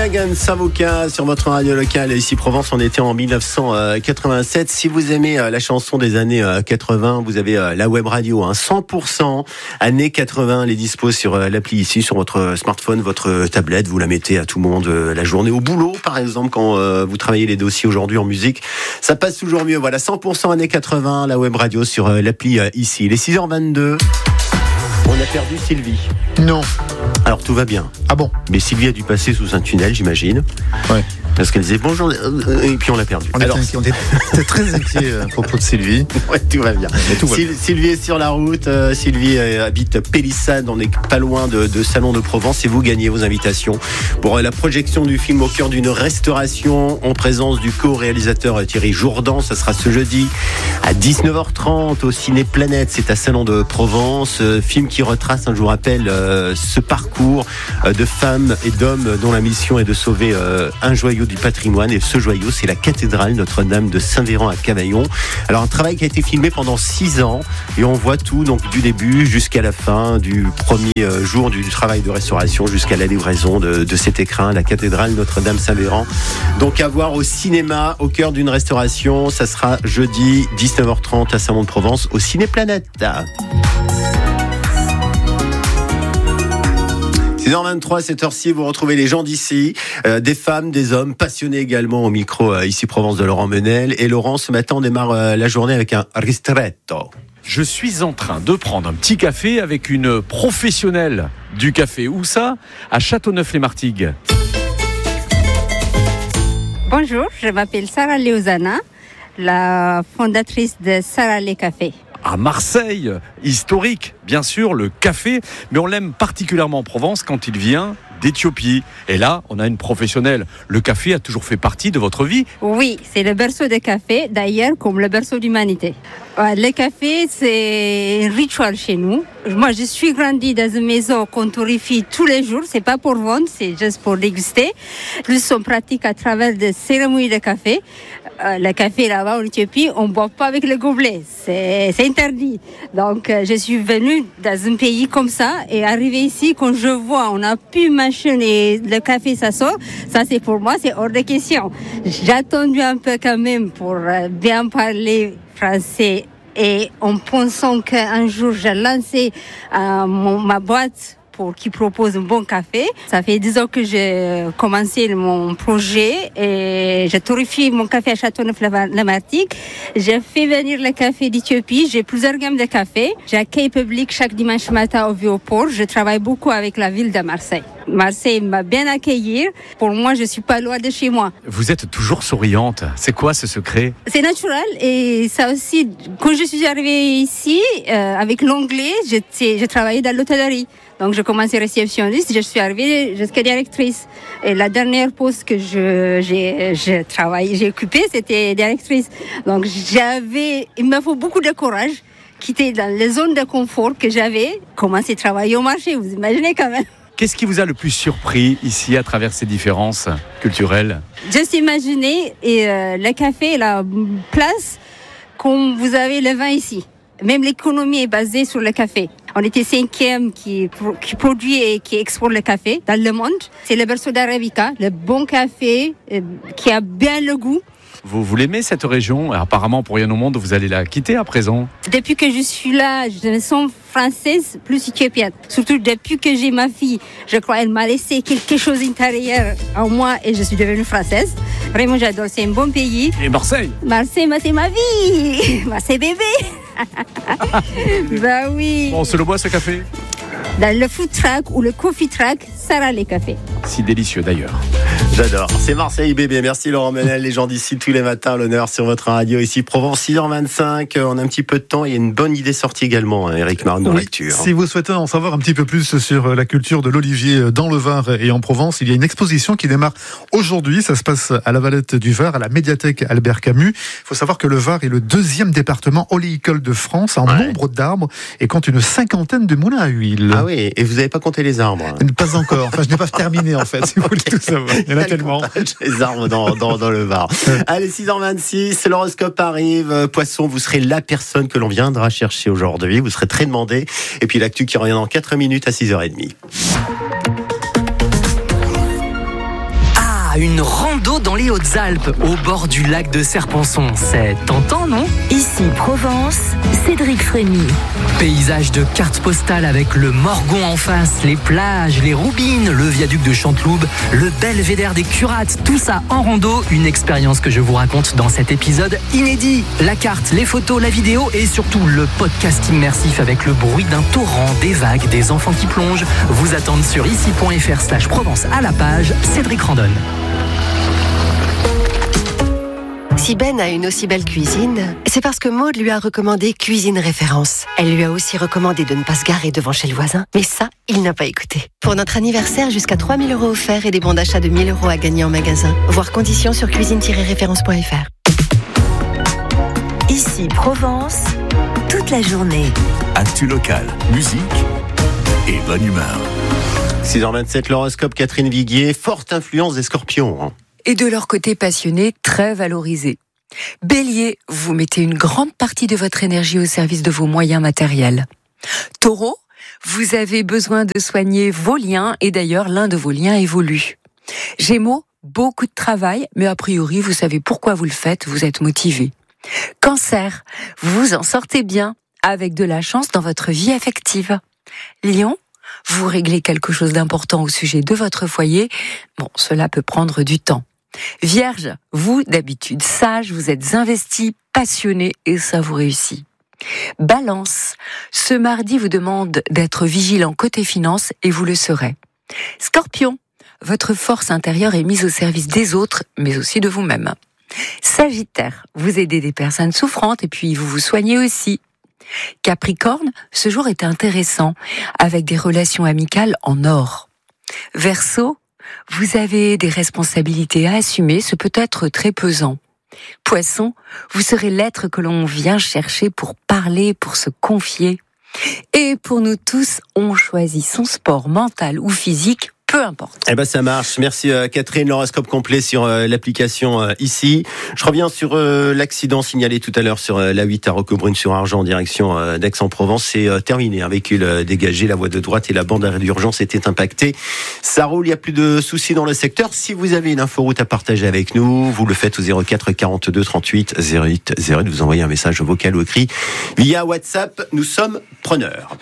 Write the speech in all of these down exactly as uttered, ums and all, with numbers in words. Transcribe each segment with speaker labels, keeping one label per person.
Speaker 1: Megan Savoca sur votre radio locale. Ici Provence, on était en dix-neuf cent quatre-vingt-sept. Si vous aimez la chanson des années quatre-vingts, vous avez la web radio, hein, cent pour cent années quatre-vingts. Les dispose sur l'appli ici, sur votre smartphone, votre tablette. Vous la mettez à tout le monde la journée au boulot, par exemple, quand vous travaillez les dossiers aujourd'hui en musique. Ça passe toujours mieux. Voilà, cent pour cent années quatre-vingts, la web radio sur l'appli ici. Il est six heures vingt-deux. On a perdu Sylvie.
Speaker 2: Non.
Speaker 1: Alors tout va bien.
Speaker 2: Ah bon?
Speaker 1: Mais Sylvie a dû passer sous un tunnel, j'imagine.
Speaker 2: Ouais.
Speaker 1: Parce qu'elle disait bonjour, et puis on l'a perdue.
Speaker 2: On, Alors, était, on était très inquiets à propos de Sylvie.
Speaker 1: Ouais, tout va bien.
Speaker 2: Tout va
Speaker 1: Syl-
Speaker 2: bien.
Speaker 1: Sylvie est sur la route. Euh, Sylvie euh, habite Pélissade. On n'est pas loin de, de Salon de Provence. Et vous gagnez vos invitations pour euh, la projection du film au cœur d'une restauration en présence du co-réalisateur euh, Thierry Jourdan. Ça sera ce jeudi à dix-neuf heures trente au Ciné Planète. C'est à Salon de Provence. Euh, film qui retrace, hein, je vous rappelle, euh, ce parcours euh, de femmes et d'hommes dont la mission est de sauver euh, un joyau du patrimoine, et ce joyau, c'est la cathédrale Notre-Dame de Saint-Véran à Cavaillon. Alors un travail qui a été filmé pendant six ans, et on voit tout, donc du début jusqu'à la fin, du premier jour du travail de restauration jusqu'à la livraison de, de cet écrin, la cathédrale Notre-Dame Saint-Véran. Donc à voir au cinéma, au cœur d'une restauration. Ça sera jeudi dix-neuf heures trente à Salon de Provence au Ciné Planète. six heures vingt-trois, cette heure-ci, vous retrouvez les gens d'ici, euh, des femmes, des hommes, passionnés également au micro euh, ici Provence de Laurent Menel. Et Laurent, ce matin, on démarre euh, la journée avec un ristretto.
Speaker 3: Je suis en train de prendre un petit café avec une professionnelle du café. Où ça? À Châteauneuf-les-Martigues.
Speaker 4: Bonjour, je m'appelle Sarah Leozana, la fondatrice de Sarah Les Cafés.
Speaker 3: À Marseille, historique, bien sûr, le café, mais on l'aime particulièrement en Provence quand il vient d'Éthiopie. Et là, on a une professionnelle. Le café a toujours fait partie de votre vie?
Speaker 4: Oui, c'est le berceau de café, d'ailleurs, comme le berceau d'humanité. Le café, c'est un rituel chez nous. Moi, je suis grandie dans une maison qu'on torréfie tous les jours. C'est pas pour vendre, c'est juste pour déguster. Plus, on pratique à travers des cérémonies de café. Euh, le café là-bas en Éthiopie, on ne boit pas avec le gobelet. C'est, c'est interdit. Donc, euh, je suis venue dans un pays comme ça et arrivée ici, quand je vois, on a pu mâcher le café, ça sort. Ça, c'est pour moi, c'est hors de question. J'ai attendu un peu quand même pour euh, bien parler français et en pensant qu'un jour, j'ai lancé euh, mon, ma boîte pour qui propose un bon café. Ça fait dix ans que j'ai commencé mon projet et j'ai torréfié mon café à Châteauneuf-les-Martigues. J'ai fait venir le café d'Éthiopie. J'ai plusieurs gammes de café. J'accueille public chaque dimanche matin au Vieux-Port. Je travaille beaucoup avec la ville de Marseille. Marseille m'a bien accueilli. Pour moi, je suis pas loin de chez moi.
Speaker 3: Vous êtes toujours souriante. C'est quoi ce secret?
Speaker 4: C'est naturel et ça aussi, quand je suis arrivée ici, euh, avec l'anglais, j'étais, j'ai travaillé dans l'hôtellerie. Donc, je commençais réceptionniste, je suis arrivée jusqu'à directrice. Et la dernière poste que je, j'ai, j'ai travaillé, j'ai occupée, c'était directrice. Donc, j'avais, il me faut beaucoup de courage, quitter dans les zones de confort que j'avais, commencer à travailler au marché, vous imaginez quand même.
Speaker 3: Qu'est-ce qui vous a le plus surpris ici à travers ces différences culturelles?
Speaker 4: Juste imaginez, et euh, le café, la place, comme vous avez le vin ici. Même l'économie est basée sur le café. On était cinquième qui, qui produit et qui exporte le café dans le monde. C'est le berceau d'Arabica, le bon café euh, qui a bien le goût.
Speaker 3: Vous, vous l'aimez cette région? Apparemment, pour rien au monde, vous allez la quitter à présent.
Speaker 4: Depuis que je suis là, je me sens française plus éthiopienne. Surtout depuis que j'ai ma fille. Je crois qu'elle m'a laissé quelque chose d'intérieur en moi et je suis devenue française. Vraiment, j'adore. C'est un bon pays.
Speaker 3: Et Marseille?
Speaker 4: Marseille, c'est ma vie. Marseille bébé. Bah oui.
Speaker 3: Bon, on se le boit ce café?
Speaker 4: Dans le food truck ou le coffee truck, Sarah Les Cafés.
Speaker 3: Si délicieux d'ailleurs.
Speaker 1: J'adore. C'est Marseille bébé. Merci Laurent Menel, les gens d'ici tous les matins, l'honneur sur votre radio ici Provence, six heures vingt-cinq. On a un petit peu de temps. Il y a une bonne idée sortie également, hein, Eric Marne, dans
Speaker 2: oui,
Speaker 1: lecture.
Speaker 2: Si vous souhaitez en savoir un petit peu plus sur la culture de l'olivier dans le Var et en Provence, il y a une exposition qui démarre aujourd'hui. Ça se passe à la Valette du Var, à la médiathèque Albert Camus. Il faut savoir que le Var est le deuxième département oléicole de France en ouais. nombre d'arbres et compte une cinquantaine de moulins à huile.
Speaker 1: Ah oui, et vous n'avez pas compté les arbres?
Speaker 2: Pas encore. Enfin, je n'ai pas terminé en fait, si vous voulez tout savoir. Il y en a tellement.
Speaker 1: Les arbres dans, dans, dans le Var. Allez, six heures vingt-six, l'horoscope arrive. Poisson, vous serez la personne que l'on viendra chercher aujourd'hui. Vous serez très demandé. Et puis l'actu qui revient dans quatre minutes à six heures trente.
Speaker 5: Ah, une rando dans les Hautes-Alpes, au bord du lac de Serponçon. C'est tentant, non ?
Speaker 6: Ici Provence, Cédric Frémy.
Speaker 5: Paysage de carte postale avec le Morgon en face, les plages, les Roubines, le viaduc de Chanteloube, le belvédère des Curates, tout ça en rando, une expérience que je vous raconte dans cet épisode inédit. La carte, les photos, la vidéo et surtout le podcast immersif avec le bruit d'un torrent, des vagues, des enfants qui plongent, vous attendent sur ici.fr slash Provence à la page Cédric Randonne.
Speaker 7: Si Ben a une aussi belle cuisine, c'est parce que Maud lui a recommandé Cuisine Référence. Elle lui a aussi recommandé de ne pas se garer devant chez le voisin. Mais ça, il n'a pas écouté. Pour notre anniversaire, jusqu'à trois mille euros offerts et des bons d'achat de mille euros à gagner en magasin. Voir conditions sur cuisine tiret référence point f r.
Speaker 6: Ici Provence, toute la journée.
Speaker 8: Actu local, musique et bonne humeur.
Speaker 1: six heures vingt-sept, l'horoscope Catherine Viguier, forte influence des scorpions.
Speaker 9: Et de leur côté passionné, très valorisé. Bélier, vous mettez une grande partie de votre énergie au service de vos moyens matériels. Taureau, vous avez besoin de soigner vos liens et d'ailleurs l'un de vos liens évolue. Gémeaux, beaucoup de travail, mais a priori vous savez pourquoi vous le faites, vous êtes motivé. Cancer, vous en sortez bien, avec de la chance dans votre vie affective. Lion, vous réglez quelque chose d'important au sujet de votre foyer. Bon, cela peut prendre du temps. Vierge, vous, d'habitude sage, vous êtes investi, passionné et ça vous réussit. Balance, ce mardi vous demande d'être vigilant côté finance et vous le serez. Scorpion, votre force intérieure est mise au service des autres, mais aussi de vous-même. Sagittaire, vous aidez des personnes souffrantes et puis vous vous soignez aussi. Capricorne, ce jour est intéressant, avec des relations amicales en or. Verseau, vous avez des responsabilités à assumer, ce peut être très pesant. Poisson, vous serez l'être que l'on vient chercher pour parler, pour se confier. Et pour nous tous, on choisit son sport mental ou physique, peu importe.
Speaker 1: Eh ben ça marche. Merci euh, Catherine. L'horoscope complet sur euh, l'application euh, ici. Je reviens sur euh, l'accident signalé tout à l'heure sur euh, l'A huit à Roquebrune-sur-Argent en direction euh, d'Aix-en-Provence. C'est euh, terminé. Un véhicule euh, dégagé, la voie de droite et la bande d'arrêt d'urgence étaient impactées. Ça roule, il n'y a plus de soucis dans le secteur. Si vous avez une inforoute à partager avec nous, vous le faites au zéro quatre quarante-deux trente-huit zéro huit zéro huit. Vous envoyez un message vocal ou écrit via WhatsApp. Nous sommes preneurs.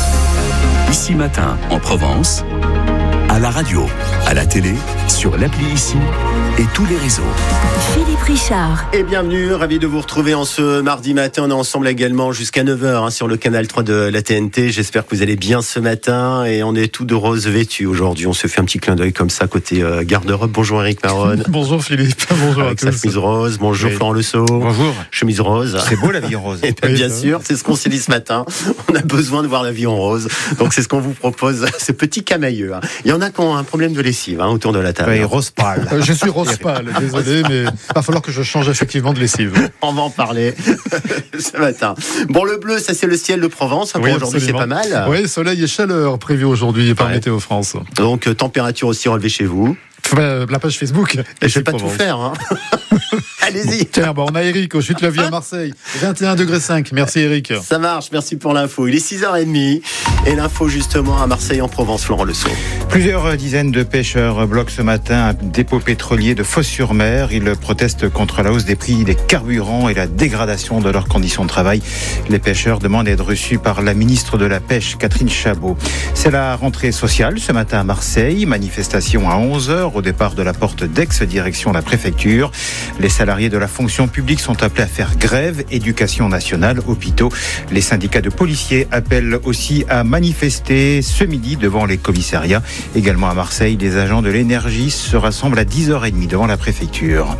Speaker 8: Ici Matin en Provence, à la radio, à la télé, sur l'appli Ici et tous les réseaux.
Speaker 6: Philippe Richard.
Speaker 1: Et bienvenue, ravi de vous retrouver en ce mardi matin. On est ensemble également jusqu'à neuf heures hein, sur le canal trois de la T N T. J'espère que vous allez bien ce matin et on est tout de rose vêtus aujourd'hui. On se fait un petit clin d'œil comme ça côté euh, garde-robe. Bonjour Eric Maron.
Speaker 2: Bonjour Philippe, bonjour
Speaker 1: Avec
Speaker 2: à
Speaker 1: sa
Speaker 2: tous.
Speaker 1: chemise rose. Bonjour
Speaker 2: Oui.
Speaker 1: Florent Lesso.
Speaker 10: Bonjour.
Speaker 1: Chemise rose.
Speaker 10: C'est beau la vie en rose.
Speaker 1: Et bien,
Speaker 2: Oui,
Speaker 1: bien
Speaker 2: ça
Speaker 1: sûr, c'est ce qu'on s'est dit ce matin. On a besoin de voir la vie en rose. Donc c'est ce qu'on vous propose, ce petit camailleux. Hein. Il y en a qui ont un problème de lessive hein, autour de la table.
Speaker 10: Oui, rose pâle.
Speaker 2: Euh, je suis rose pâle, désolé, mais il va falloir que je change effectivement de lessive.
Speaker 1: On va en parler ce matin. Bon, le bleu, ça c'est le ciel de Provence. Hein, pour
Speaker 2: Oui,
Speaker 1: aujourd'hui, c'est
Speaker 2: absolument.
Speaker 1: pas mal.
Speaker 2: Oui, soleil et chaleur prévus aujourd'hui par
Speaker 1: Ouais.
Speaker 2: Météo France.
Speaker 1: Donc euh, température aussi relevée chez vous.
Speaker 2: Euh, La page Facebook.
Speaker 1: Et je vais
Speaker 2: Ici
Speaker 1: pas
Speaker 2: Provence.
Speaker 1: tout faire. Hein. Allez-y.
Speaker 2: Tiens, bon, on a Eric au Chute-la-Vie à Marseille. vingt et un degrés cinq. Merci Eric.
Speaker 1: Ça marche, merci pour l'info. Il est six heures trente et l'info justement à Marseille en Provence, Florent Lesso.
Speaker 10: Plusieurs dizaines de pêcheurs bloquent ce matin un dépôt pétrolier de Fos-sur-Mer. Ils protestent contre la hausse des prix des carburants et la dégradation de leurs conditions de travail. Les pêcheurs demandent d'être reçus par la ministre de la Pêche, Catherine Chabot. C'est la rentrée sociale ce matin à Marseille. Manifestation à onze heures au départ de la porte d'Aix, direction la préfecture. Les salariés de la fonction publique sont appelés à faire grève. Éducation nationale, hôpitaux. Les syndicats de policiers appellent aussi à manifester ce midi devant les commissariats. Également à Marseille, les agents de l'énergie se rassemblent à dix heures trente devant la préfecture.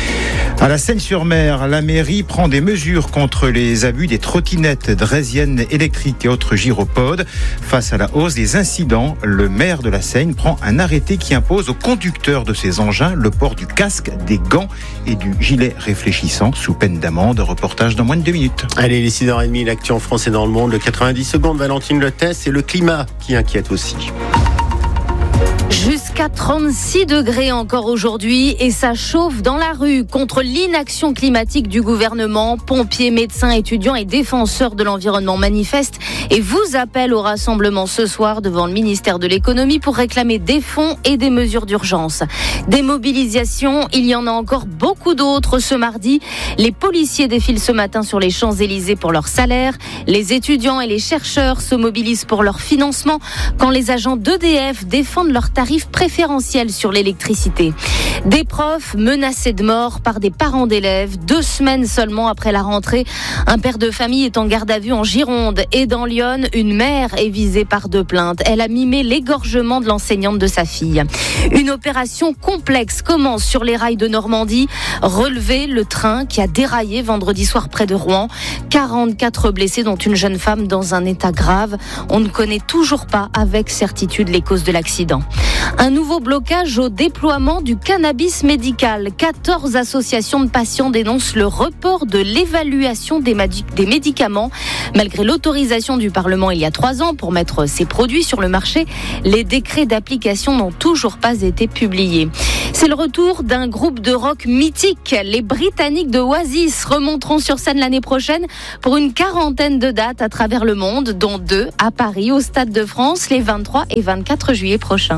Speaker 10: À la Seine-sur-Mer, la mairie prend des mesures contre les abus des trottinettes draisiennes électriques et autres gyropodes. Face à la hausse des incidents, le maire de la Seine prend un arrêté qui impose aux conducteurs de ces engins le port du casque, des gants et du gilet réfléchissant sous peine d'amende. Reportage dans moins de deux minutes.
Speaker 1: Allez, les six heures trente, l'actu en France et dans le monde. Le quatre-vingt-dix secondes, Valentine Lettès et le climat qui inquiète aussi.
Speaker 6: Jusqu'à
Speaker 11: jusqu'à trente-six degrés encore aujourd'hui et ça chauffe dans la rue contre l'inaction climatique du gouvernement. Pompiers, médecins, étudiants et défenseurs de l'environnement manifestent et vous appellent au rassemblement ce soir devant le ministère de l'économie pour réclamer des fonds et des mesures d'urgence. Des mobilisations, il y en a encore beaucoup d'autres ce mardi. Les policiers défilent ce matin sur les Champs-Élysées pour leur salaire. Les étudiants et les chercheurs se mobilisent pour leur financement quand les agents d'E D F défendent leurs tarifs préférentiels sur l'électricité. Des profs menacés de mort par des parents d'élèves. Deux semaines seulement après la rentrée, un père de famille est en garde à vue en Gironde et dans l'Yonne, une mère est visée par deux plaintes. Elle a mimé l'égorgement de l'enseignante de sa fille. Une opération complexe commence sur les rails de Normandie. Relever le train qui a déraillé vendredi soir près de Rouen. quarante-quatre blessés dont une jeune femme dans un état grave. On ne connaît toujours pas avec certitude les causes de l'accident. Un nouveau blocage au déploiement du cannabis médical. quatorze associations de patients dénoncent le report de l'évaluation des, madi- des médicaments. Malgré l'autorisation du Parlement il y a trois ans pour mettre ces produits sur le marché, les décrets d'application n'ont toujours pas été publiés. C'est le retour d'un groupe de rock mythique. Les Britanniques de Oasis remonteront sur scène l'année prochaine pour une quarantaine de dates à travers le monde, dont deux à Paris, au Stade de France, les vingt-trois et vingt-quatre juillet prochains.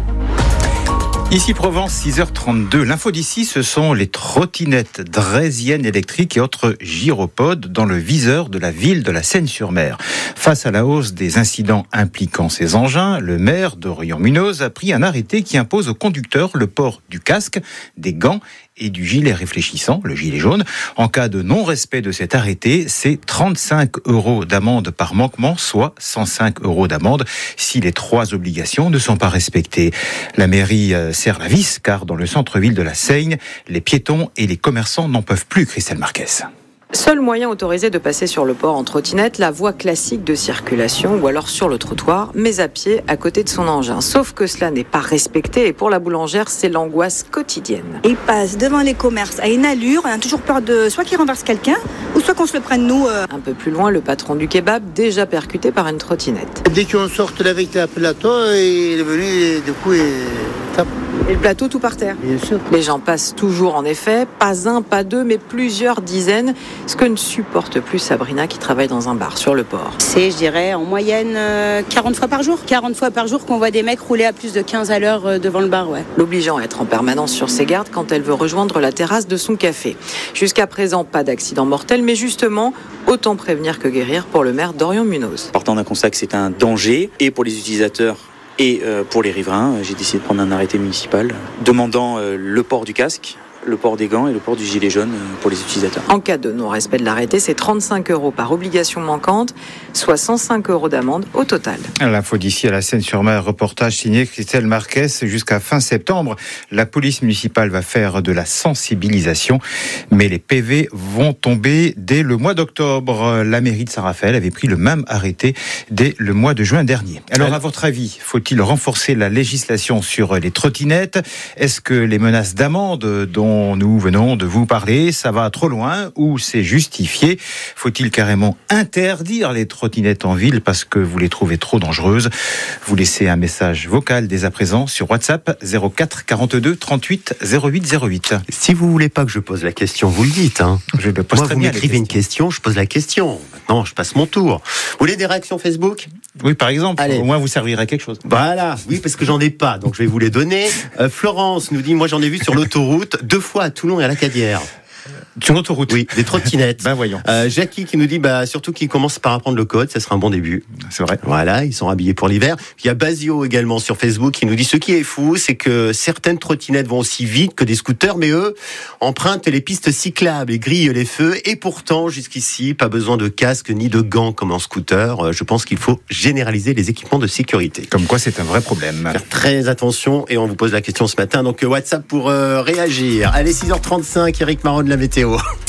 Speaker 10: Ici Provence, six heures trente-deux. L'info d'ici, ce sont les trottinettes draisiennes électriques et autres gyropodes dans le viseur de la ville de la Seine-sur-Mer. Face à la hausse des incidents impliquant ces engins, le maire d'Orion-Munoz a pris un arrêté qui impose aux conducteurs le port du casque, des gants et du gilet réfléchissant, le gilet jaune. En cas de non-respect de cet arrêté, c'est trente-cinq euros d'amende par manquement, soit cent cinq euros d'amende si les trois obligations ne sont pas respectées. La mairie serre la vis, car dans le centre-ville de la Seigne, les piétons et les commerçants n'en peuvent plus, Christelle Marquez.
Speaker 12: Seul moyen autorisé de passer sur le port en trottinette, la voie classique de circulation ou alors sur le trottoir, mais à pied à côté de son engin. Sauf que cela n'est pas respecté et pour la boulangère, c'est l'angoisse quotidienne.
Speaker 13: Il passe devant les commerces à une allure, on a toujours peur de soit qu'il renverse quelqu'un ou soit qu'on se le prenne nous. Euh...
Speaker 12: Un peu plus loin, le patron du kebab, déjà percuté par une trottinette.
Speaker 14: Dès qu'on sort avec le plateau, il est venu du coup il tape.
Speaker 12: Et le plateau tout par terre.
Speaker 14: Bien sûr.
Speaker 12: Les gens passent toujours en effet, pas un, pas deux, mais plusieurs dizaines. Ce que ne supporte plus Sabrina qui travaille dans un bar sur le port.
Speaker 15: C'est, je dirais, en moyenne euh, quarante fois par jour. quarante fois par jour qu'on voit des mecs rouler à plus de quinze à l'heure euh, devant le bar, ouais.
Speaker 12: L'obligeant à être en permanence sur ses gardes quand elle veut rejoindre la terrasse de son café. Jusqu'à présent, pas d'accident mortel, mais justement, autant prévenir que guérir pour le maire d'Orion-Munoz.
Speaker 16: Partant d'un constat que c'est un danger, et pour les utilisateurs, et pour les riverains, j'ai décidé de prendre un arrêté municipal demandant le port du casque, le port des gants et le port du gilet jaune pour les utilisateurs.
Speaker 12: En cas de non-respect de l'arrêté, c'est trente-cinq euros par obligation manquante, soit cent cinq euros d'amende au total.
Speaker 10: L'info d'ici à la Seine-sur-Mer, reportage signé Christelle Marquez. Jusqu'à fin septembre, la police municipale va faire de la sensibilisation, mais les P V vont tomber dès le mois d'octobre. La mairie de Saint-Raphaël avait pris le même arrêté dès le mois de juin dernier. Alors, à votre avis, faut-il renforcer la législation sur les trottinettes ? Est-ce que les menaces d'amende dont nous venons de vous parler, ça va trop loin ou c'est justifié ? Faut-il carrément interdire les trottinettes en ville parce que vous les trouvez trop dangereuses ? Vous laissez un message vocal dès à présent sur WhatsApp zéro quatre quarante-deux trente-huit zéro huit zéro huit.
Speaker 1: Si vous voulez pas que je pose la question, vous le dites. Hein.
Speaker 10: Je le pose
Speaker 1: Moi,
Speaker 10: très
Speaker 1: vous
Speaker 10: bien
Speaker 1: m'écrivez une question, je pose la question. Maintenant, je passe mon tour. Vous voulez des réactions Facebook ?
Speaker 10: Oui, par exemple.
Speaker 1: Allez.
Speaker 10: Au moins, vous servirez à quelque chose.
Speaker 1: Voilà, oui, parce que j'en ai pas, donc je vais vous les donner. Euh, Florence nous dit, moi j'en ai vu sur l'autoroute, deux fois à Toulon et à l'Acadière.
Speaker 10: Sur l'autoroute.
Speaker 1: Oui, des trottinettes.
Speaker 10: Ben voyons.
Speaker 1: Euh, Jackie qui nous dit, bah surtout qu'ils commencent par apprendre le code, ça sera un bon début.
Speaker 10: C'est vrai.
Speaker 1: Voilà, ils sont habillés pour l'hiver. Il y a Basio également sur Facebook qui nous dit, ce qui est fou, c'est que certaines trottinettes vont aussi vite que des scooters, mais eux empruntent les pistes cyclables et grillent les feux. Et pourtant, jusqu'ici, pas besoin de casque ni de gants comme en scooter. Je pense qu'il faut généraliser les équipements de sécurité.
Speaker 10: Comme quoi, c'est un vrai problème.
Speaker 1: Faire très attention et on vous pose la question ce matin. Donc WhatsApp pour euh, réagir. Allez, six heures trente-cinq, Eric Marron de la météo.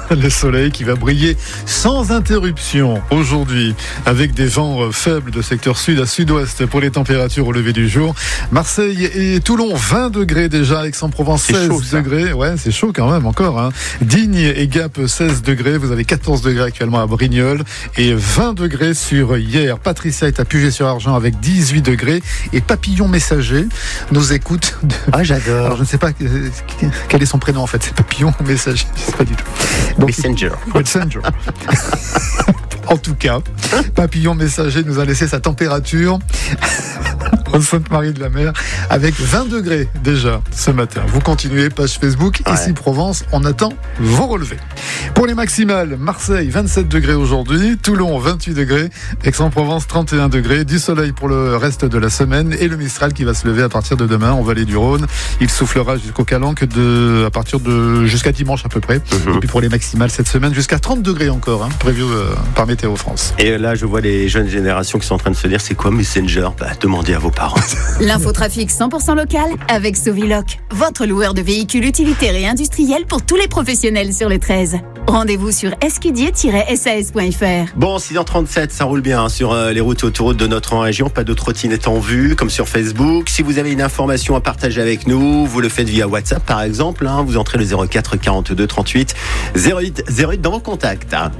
Speaker 2: Le soleil qui va briller sans interruption aujourd'hui, avec des vents faibles de secteur sud à sud-ouest pour les températures au lever du jour. Marseille et Toulon, vingt degrés déjà. Aix-en-Provence,
Speaker 1: C'est
Speaker 2: seize
Speaker 1: chaud, ça.
Speaker 2: degrés. Ouais, c'est chaud quand même encore. Hein. Digne et Gap, seize degrés. Vous avez quatorze degrés actuellement à Brignoles et vingt degrés sur hier. Patricia est à Puget-sur-Argent avec dix-huit degrés. Et Papillon Messager nous écoute. De...
Speaker 1: Ah, j'adore.
Speaker 2: Alors, je ne sais pas euh, quel est son prénom en fait. C'est Papillon Messager. Je ne sais pas du tout. Donc,
Speaker 1: Messenger.
Speaker 2: Messenger. En tout cas, Papillon Messager nous a laissé sa température en Sainte-Marie-de-la-Mer avec vingt degrés déjà ce matin. Vous continuez, page Facebook,
Speaker 1: Ouais.
Speaker 2: ici Provence, on attend vos relevés. Pour les maximales, Marseille vingt-sept degrés aujourd'hui, Toulon vingt-huit degrés, Aix-en-Provence trente et un degrés, du soleil pour le reste de la semaine et le Mistral qui va se lever à partir de demain en vallée du Rhône. Il soufflera jusqu'au Calanque de, à partir de jusqu'à dimanche à peu près.
Speaker 1: Mhm.
Speaker 2: Et puis pour les maximales cette semaine, jusqu'à trente degrés encore, hein, prévu euh, par Météo France.
Speaker 1: Et là, je vois les jeunes générations qui sont en train de se dire, c'est quoi Messenger? Bah, demandez à vos parents.
Speaker 17: L'infotrafic cent pour cent local avec Soviloc, votre loueur de véhicules utilitaires et industriels pour tous les professionnels sur le treize. Rendez-vous sur escudier tiret s a s point f r.
Speaker 1: Bon, six heures trente-sept, ça roule bien hein, sur euh, les routes et autoroutes de notre région. Pas de trottinette en vue, comme sur Facebook. Si vous avez une information à partager avec nous, vous le faites via WhatsApp, par exemple. Hein, vous entrez le zéro quatre quarante-deux trente-huit zéro huit zéro huit dans vos contacts. Hein.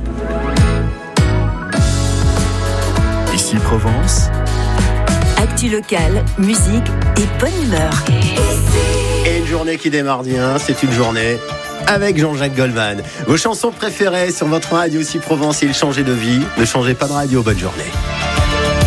Speaker 8: Ici Provence,
Speaker 6: Actu locale, musique et bonne humeur.
Speaker 1: Et une journée qui démarre bien, c'est une journée avec Jean-Jacques Goldman. Vos chansons préférées sur votre radio ici Provence, il changeait de vie. Ne changez pas de radio, bonne journée.